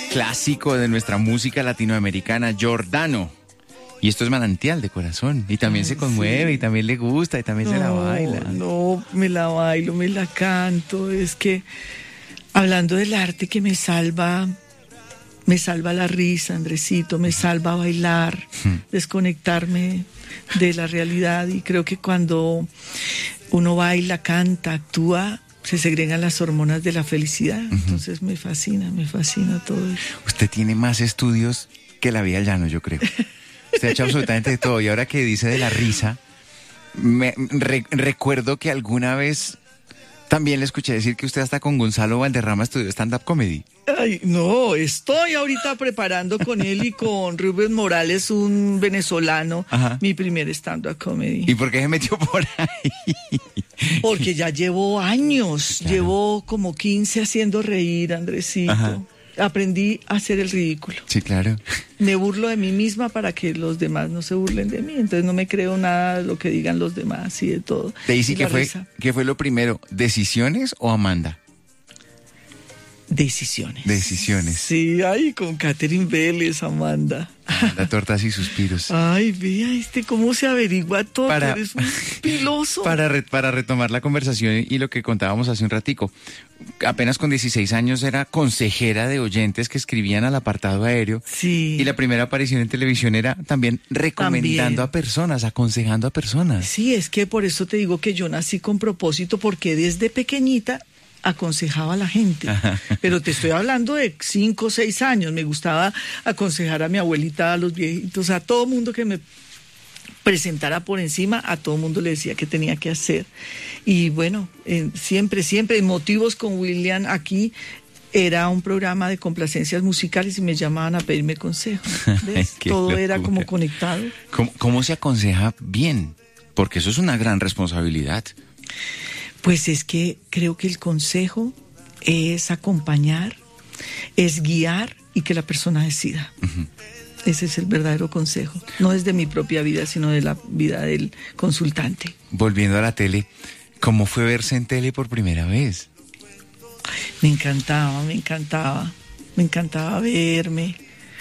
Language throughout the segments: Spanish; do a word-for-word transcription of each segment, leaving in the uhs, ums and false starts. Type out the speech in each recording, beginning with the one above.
clásico de nuestra música latinoamericana, Giordano. Y esto es Manantial de Corazón. Y también Ay, se conmueve, sí. y también le gusta, y también no, se la baila. No, me la bailo, me la canto. Es que, hablando del arte que me salva, me salva la risa, Andresito, me salva bailar, hmm. desconectarme de la realidad. Y creo que cuando uno baila, canta, actúa, se segregan las hormonas de la felicidad. Uh-huh. Entonces me fascina, me fascina todo eso. Usted tiene más estudios que la vida al llano, yo creo. Usted ha hecho absolutamente de todo. Y ahora que dice de la risa, me re, recuerdo que alguna vez también le escuché decir que usted hasta con Gonzalo Valderrama estudió stand-up comedy. Ay, no, estoy ahorita preparando con él y con Rubén Morales, un venezolano, Ajá. mi primer stand-up comedy. ¿Y por qué se metió por ahí? Porque ya llevo años, claro. llevo como quince haciendo reír, Andresito. Ajá. Aprendí a hacer el ridículo. Sí, claro. Me burlo de mí misma para que los demás no se burlen de mí. Entonces no me creo nada de lo que digan los demás y de todo. Daisy, ¿qué fue, ¿qué fue lo primero? ¿Decisiones o Amanda? Decisiones. Decisiones. Sí, ay, con Catherine Vélez, Amanda. La tortas y suspiros. Ay, vea este cómo se averigua todo, para, eres un piloso. Para, re, para retomar la conversación y lo que contábamos hace un ratico, apenas con dieciséis años era consejera de oyentes que escribían al apartado aéreo. Sí. Y la primera aparición en televisión era también recomendando también. a personas, aconsejando a personas. Sí, es que por eso te digo que yo nací con propósito, porque desde pequeñita aconsejaba a la gente, Ajá. pero te estoy hablando de cinco o seis años. Me gustaba aconsejar a mi abuelita, a los viejitos, a todo mundo que me presentara por encima, a todo mundo le decía qué tenía que hacer. Y bueno, eh, siempre, siempre, en Motivos con William aquí era un programa de complacencias musicales y me llamaban a pedirme consejo. ¿Ves? Todo locura. Era como conectado. ¿Cómo, ¿Cómo se aconseja bien? Porque eso es una gran responsabilidad. Pues es que creo que el consejo es acompañar, es guiar y que la persona decida. Uh-huh. Ese es el verdadero consejo. No es de mi propia vida, sino de la vida del consultante. Volviendo a la tele, ¿cómo fue verse en tele por primera vez? Me encantaba, me encantaba. Me encantaba verme.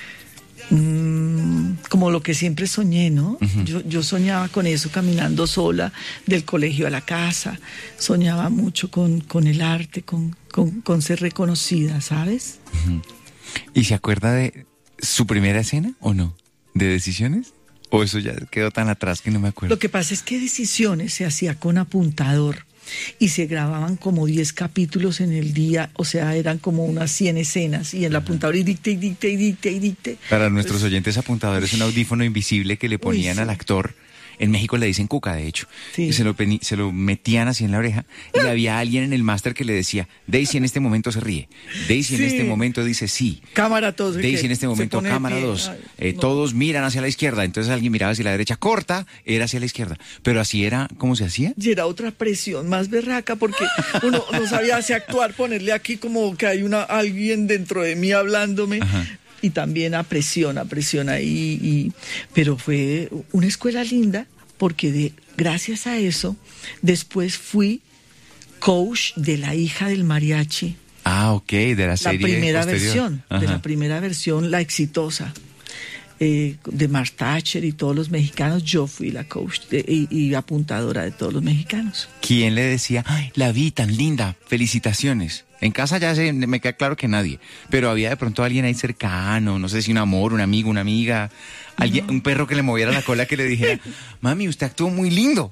Mm, como lo que siempre soñé, ¿no? Uh-huh. Yo, yo soñaba con eso, caminando sola del colegio a la casa. Soñaba mucho con, con el arte, con, con, con ser reconocida, ¿sabes? Uh-huh. ¿Y se acuerda de su primera escena o no? ¿De Decisiones? ¿O eso ya quedó tan atrás que no me acuerdo? Lo que pasa es que Decisiones se hacía con apuntador. Y se grababan como diez capítulos en el día, o sea, eran como unas cien escenas, y el apuntador y dicte, y dicte, y dicte, y dicte. Para nuestros pues, oyentes, apuntador es un audífono invisible que le ponían uy, sí. al actor. En México le dicen cuca, de hecho. Sí. Y se lo, se lo metían así en la oreja y había alguien en el máster que le decía, Daisy en este momento se ríe. Daisy sí. en este momento dice sí. Cámara todos. Daisy en este momento cámara dos. Eh, no. Todos miran hacia la izquierda. Entonces alguien miraba hacia la derecha, corta, era hacia la izquierda. Pero así era, ¿cómo se hacía? Y era otra presión más berraca porque uno no sabía hacia actuar, ponerle aquí como que hay una alguien dentro de mí hablándome. Ajá. Y también a presión, a presión ahí. Y, pero fue una escuela linda porque de, gracias a eso después fui coach de la hija del mariachi. Ah, ok, de la serie La primera posterior. versión, Ajá. de la primera versión, la exitosa. Eh, de Mark Thatcher y todos los mexicanos, yo fui la coach de, y, y apuntadora de todos los mexicanos. ¿Quién le decía, ay, la vi tan linda, felicitaciones? En casa ya se, me queda claro que nadie, pero había de pronto alguien ahí cercano, no sé si un amor, un amigo, una amiga, alguien, no. un perro que le moviera la cola que le dijera, mami, usted actuó muy lindo.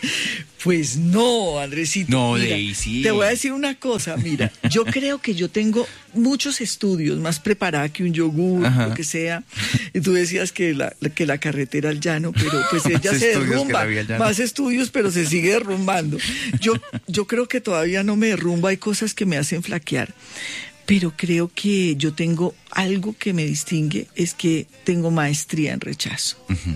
Pues no, Andresito. No, mira, Daisy. Te voy a decir una cosa, mira, yo creo que yo tengo muchos estudios, más preparada que un yogur, Ajá. lo que sea. Y tú decías que la, que la carretera al llano, pero pues ella se derrumba. Más estudios, pero se sigue derrumbando. Yo, yo creo que todavía no me derrumba, hay cosas que me hacen flaquear. Pero creo que yo tengo algo que me distingue, es que tengo maestría en rechazo. Uh-huh.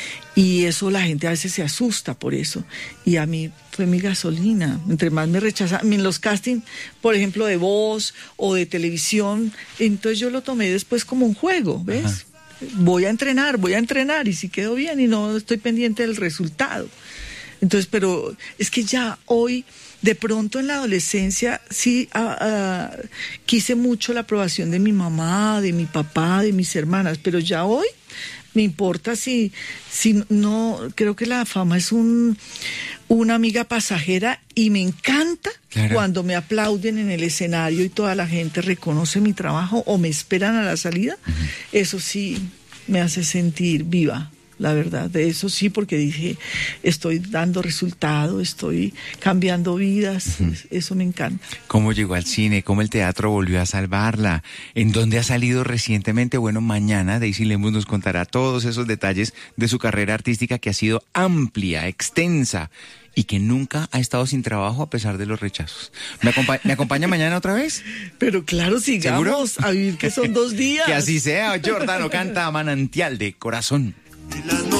Y eso la gente a veces se asusta por eso. Y a mí fue mi gasolina. Entre más me rechazaban, en los castings, por ejemplo, de voz o de televisión, entonces yo lo tomé después como un juego, ¿ves? Ajá. Voy a entrenar, voy a entrenar, y si quedo bien y no estoy pendiente del resultado. Entonces, pero es que ya hoy De pronto en la adolescencia sí uh, uh, quise mucho la aprobación de mi mamá, de mi papá, de mis hermanas, pero ya hoy me importa si, si no, creo que la fama es un, una amiga pasajera y me encanta claro. cuando me aplauden en el escenario y toda la gente reconoce mi trabajo o me esperan a la salida. Uh-huh. Eso sí me hace sentir viva. La verdad, de eso sí, porque dije, estoy dando resultado, estoy cambiando vidas, uh-huh. eso me encanta. ¿Cómo llegó al cine? ¿Cómo el teatro volvió a salvarla? ¿En dónde ha salido recientemente? Bueno, mañana Daisy Lemus nos contará todos esos detalles de su carrera artística que ha sido amplia, extensa y que nunca ha estado sin trabajo a pesar de los rechazos. ¿Me, acompa- ¿me acompaña mañana otra vez? Pero claro, sigamos ¿Seguro? A vivir que son dos días. Que así sea. Giordano canta Manantial de Corazón.